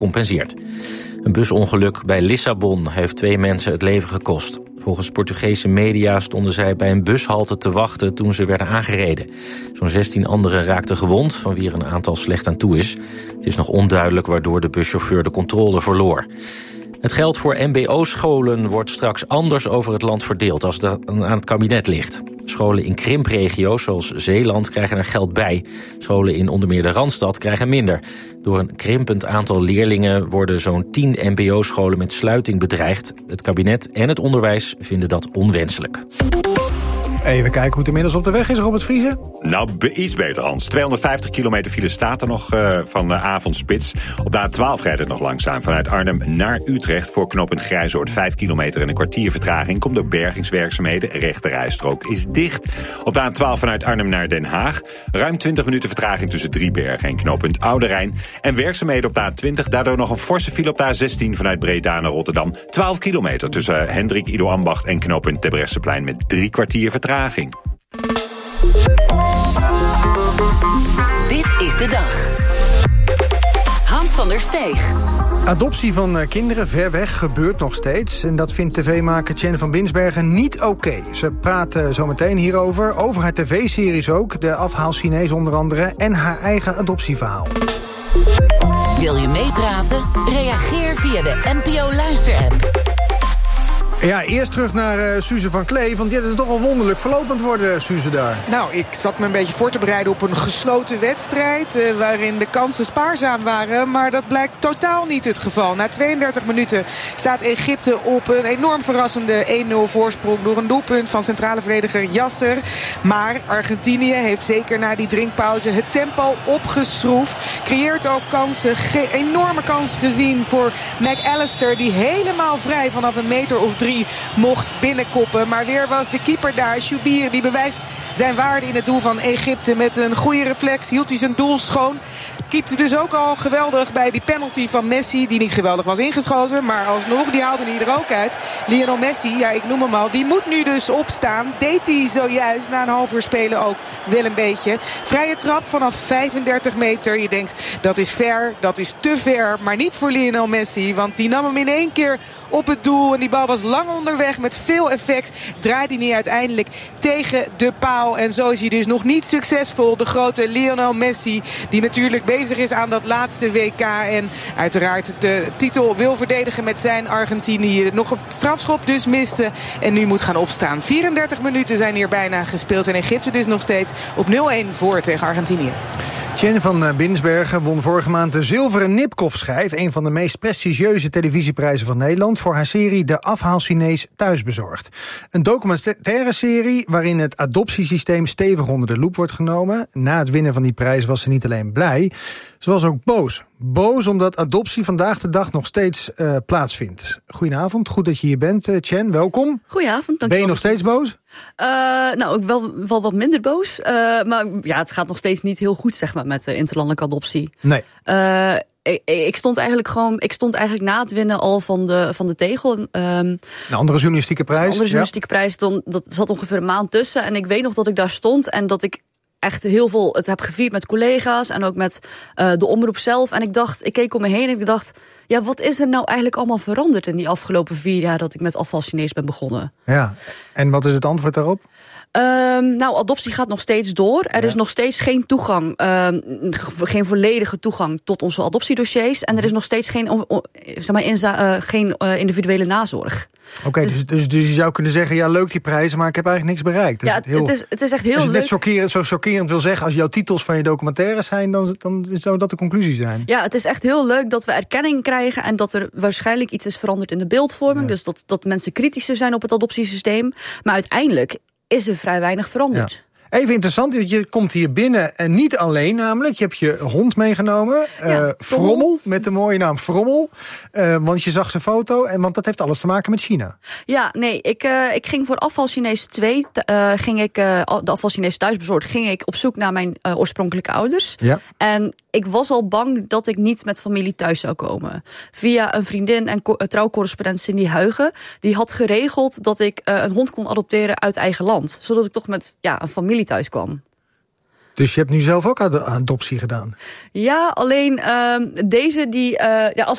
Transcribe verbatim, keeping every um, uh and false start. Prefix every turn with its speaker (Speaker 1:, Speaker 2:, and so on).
Speaker 1: gecompenseerd. Een busongeluk bij Lissabon heeft twee mensen het leven gekost. Volgens Portugese media stonden zij bij een bushalte te wachten toen ze werden aangereden. Zo'n zestien anderen raakten gewond, van wie er een aantal slecht aan toe is. Het is nog onduidelijk waardoor de buschauffeur de controle verloor. Het geld voor M B O-scholen wordt straks anders over het land verdeeld als dat aan het kabinet ligt. Scholen in krimpregio's zoals Zeeland krijgen er geld bij. Scholen in onder meer de Randstad krijgen minder. Door een krimpend aantal leerlingen worden zo'n tien M B O-scholen met sluiting bedreigd. Het kabinet en het onderwijs vinden dat onwenselijk.
Speaker 2: Even kijken hoe het inmiddels op de weg is, Robert Vriezen.
Speaker 3: Nou, iets beter, Hans. tweehonderdvijftig kilometer file staat er nog uh, van de avondspits. Op de A twaalf rijdt het nog langzaam. Vanuit Arnhem naar Utrecht voor knooppunt Grijzoord. Vijf kilometer en een kwartier vertraging. Komt door bergingswerkzaamheden. Rechterrijstrook is dicht. Op de A twaalf vanuit Arnhem naar Den Haag. Ruim twintig minuten vertraging tussen Driebergen en knooppunt Oude Rijn. En werkzaamheden op de A twintig. Daardoor nog een forse file op de A zestien vanuit Breda naar Rotterdam. twaalf kilometer tussen Hendrik Ido Ambacht en knooppunt Terbrechtseplein met drie kwartier vertraging.
Speaker 4: Dit is de dag. Hans van der Steeg.
Speaker 2: Adoptie van kinderen ver weg gebeurt nog steeds. En dat vindt tv-maker Chen van Binsbergen niet oké. Okay. Ze praat zo meteen hierover. Over haar tv-series ook. De afhaal Chinees onder andere. En haar eigen adoptieverhaal.
Speaker 4: Wil je meepraten? Reageer via de N P O-luister-app.
Speaker 2: Ja, eerst terug naar uh, Suze van Klee, want dit is toch wel wonderlijk verlopend worden, Suze, daar.
Speaker 5: Nou, ik zat me een beetje voor te bereiden op een gesloten wedstrijd, uh, waarin de kansen spaarzaam waren, maar dat blijkt totaal niet het geval. Na tweeëndertig minuten staat Egypte op een enorm verrassende één nul voorsprong door een doelpunt van centrale verdediger Yasser. Maar Argentinië heeft zeker na die drinkpauze het tempo opgeschroefd. Creëert ook kansen, ge- enorme kans gezien voor McAllister, die helemaal vrij vanaf een meter of drie mocht binnenkoppen. Maar weer was de keeper daar, Choubir, die bewijst zijn waarde in het doel van Egypte. Met een goede reflex hield hij zijn doel schoon. Keepte dus ook al geweldig bij die penalty van Messi, die niet geweldig was ingeschoten, maar alsnog, die haalde hij er ook uit. Lionel Messi, ja, ik noem hem al, die moet nu dus opstaan. Deed hij zojuist na een half uur spelen ook wel een beetje. Vrije trap vanaf vijfendertig meter. Je denkt, dat is ver, dat is te ver, maar niet voor Lionel Messi, want die nam hem in één keer op het doel en die bal was lang onderweg met veel effect. Draaide hij uiteindelijk tegen de paal en zo is hij dus nog niet succesvol. De grote Lionel Messi, die natuurlijk bezig is aan dat laatste W K en uiteraard de titel wil verdedigen met zijn Argentinië. Nog een strafschop dus miste en nu moet gaan opstaan. vierendertig minuten zijn hier bijna gespeeld en Egypte dus nog steeds op nul-een voor tegen Argentinië.
Speaker 2: Chen van Binsbergen won vorige maand de Zilveren Nipkoff-schijf, een van de meest prestigieuze televisieprijzen van Nederland, voor haar serie De Afhaal Chinees Thuisbezorgd. Een documentaire serie waarin het adoptiesysteem stevig onder de loep wordt genomen. Na het winnen van die prijs was ze niet alleen blij, ze was ook boos. Boos omdat adoptie vandaag de dag nog steeds uh, plaatsvindt. Goedenavond, goed dat je hier bent, uh, Chen, welkom.
Speaker 6: Goedenavond, dank
Speaker 2: Ben je nog steeds boos?
Speaker 6: Uh, nou, ik wel, wel wat minder boos. Uh, maar ja, het gaat nog steeds niet heel goed, zeg maar, met de interlandelijke adoptie.
Speaker 2: Nee.
Speaker 6: Uh, ik, ik stond eigenlijk gewoon, ik stond eigenlijk na het winnen al van de, van de tegel. Um,
Speaker 2: een andere journalistieke prijs. Een
Speaker 6: andere journalistieke ja. prijs, dan, dat zat ongeveer een maand tussen. En ik weet nog dat ik daar stond en dat ik echt heel veel het heb gevierd met collega's en ook met uh, de omroep zelf. En ik dacht, ik keek om me heen en ik dacht, ja, wat is er nou eigenlijk allemaal veranderd in die afgelopen vier jaar dat ik met afval Chinees ben begonnen?
Speaker 2: Ja, en wat is het antwoord daarop?
Speaker 6: Um, nou, adoptie gaat nog steeds door. Er ja. is nog steeds geen toegang, um, geen volledige toegang tot onze adoptiedossiers. En er is nog steeds geen, on, on, zeg maar, inza, uh, geen uh, individuele nazorg.
Speaker 2: Oké, okay, dus, dus, dus je zou kunnen zeggen, ja, leuk die prijzen, maar ik heb eigenlijk niks bereikt. Dus
Speaker 6: ja,
Speaker 2: het, heel,
Speaker 6: het, is, het is echt heel
Speaker 2: als je
Speaker 6: leuk.
Speaker 2: net chockerend, zo chockerend wil zeggen, als jouw titels van je documentaires zijn, dan, dan zou dat de conclusie zijn.
Speaker 6: Ja, het is echt heel leuk dat we erkenning krijgen en dat er waarschijnlijk iets is veranderd in de beeldvorming. Ja. Dus dat, dat mensen kritischer zijn op het adoptiesysteem. Maar uiteindelijk is er vrij weinig veranderd.
Speaker 2: Ja. Even interessant, je komt hier binnen en niet alleen namelijk. Je hebt je hond meegenomen, ja, uh, Frommel, met de mooie naam Frommel. Uh, want je zag zijn foto, en want dat heeft alles te maken met China.
Speaker 6: Ja, nee, ik, uh, ik ging voor Afval Chinees twee, uh, ging ik, uh, de Afval Chinees Thuisbezorgd, ging ik op zoek naar mijn uh, oorspronkelijke ouders. Ja. En ik was al bang dat ik niet met familie thuis zou komen. Via een vriendin en co- trouwcorrespondent Cindy Huigen, die had geregeld dat ik uh, een hond kon adopteren uit eigen land. Zodat ik toch met ja, een familie thuis kwam.
Speaker 2: Dus je hebt nu zelf ook adoptie gedaan?
Speaker 6: Ja, alleen uh, deze die, uh, ja, als